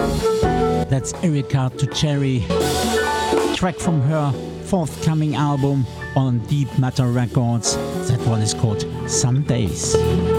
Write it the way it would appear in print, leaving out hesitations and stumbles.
That's Erika Tucheri, track from her forthcoming album on Deep Matter Records. That one is called Some Days.